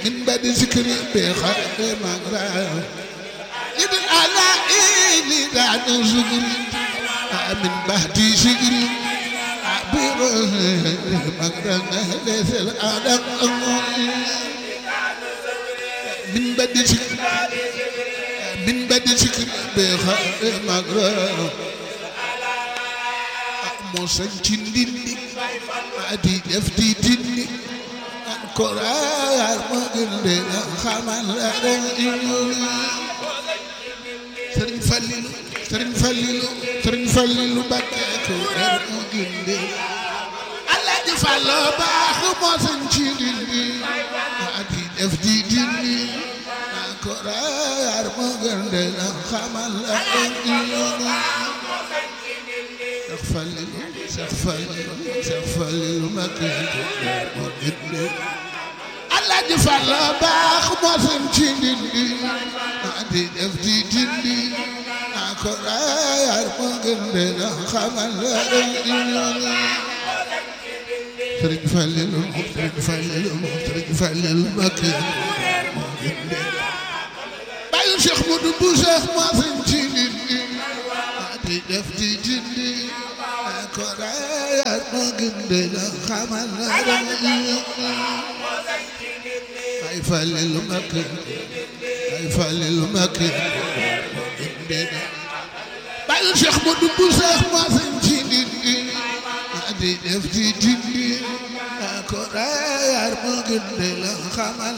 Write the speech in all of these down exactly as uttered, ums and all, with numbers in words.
من بعد ذكري بخير مغرب إذ على إلي بعد ذكري من بعد ذكري بخير مغرب ليس الأدب من بعد ذكري من بعد ذكري بخير مغرب موسى جندي أدي دفتي دني كرار مغرب خمن سرين فليلو سرين فليلو سرين فليلو بكيتو رمجندي الله جفالو باخ موسى جندي أدي دفتي دني كرار مغرب خمن سخفللو سخفللو سخفللو ما كنت مدني الله جفال باخ موسم جندي عندي دفتي جندي اكراير مغند خمل سرج فللو سرج فللو سرج فللو ما كنت مدني باي شيخ مودو بو شيخ موسم جندي عندي دفتي جندي كراير مغند خمل ay falelu makk ay falelu makk bayu Cheikh Modou Boussa ma sen jindi adi def di jindi kuraayar mغند خمل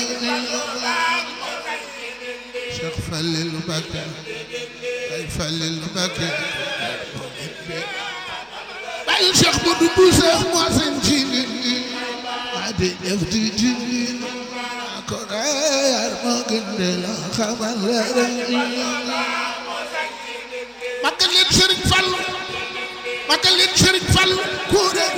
Cheikh falelu makk ay falelu makk bayu Cheikh Modou Boussa ma sen jindi adi def di jindi kuraayar mغند خمل magal leen Serigne Fallou magal leen Serigne Fallou kuréel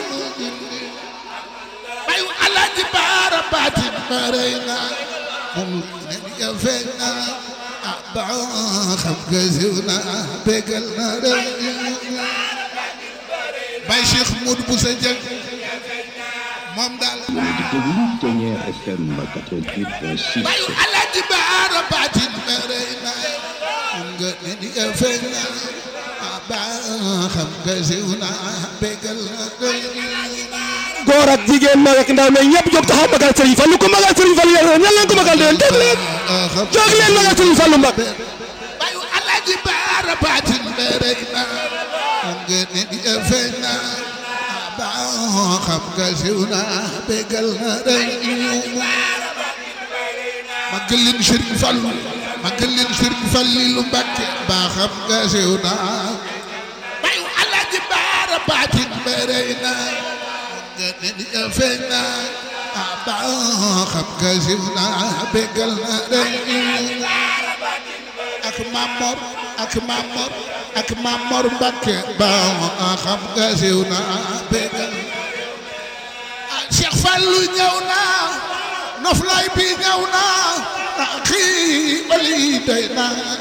bayu Alaaji Baara Baatin Mareyna moom ne ya feeñ na ba xam nga siiw na bégal na bay Cheikh Modou Boussa Dieng moom daal bayu Alaaji Baara Baatin Mareyna nga ni nga feeñ na ba xam nga siiw na bégal na góor ak jigéen mag ak ndaw ñëpp jóg taxaw magal Serigne Fallou ko magal Serigne Fallou yàlla ñan leen ko magal leen jóg leen jóg leen magal Serigne Fallou Mbacké bayu Alaaji Baara Baatin Mareyna nga ni nga feeñ na ba xam nga siiw na bégal na magal leen Serigne Fallou magal leen Serigne Fallou Mbacké ba xam nga siiw na bayu Alaaji Baara Baatin Mareyna nga ni nga feeñ na ba xam nga siiw na bégal na ak Mamor ak Mamor ak Mamor Mbacké ba xam nga siiw na bégal Cheikh Fallou ñëw na noflaay bi ñëw na xii bali doy na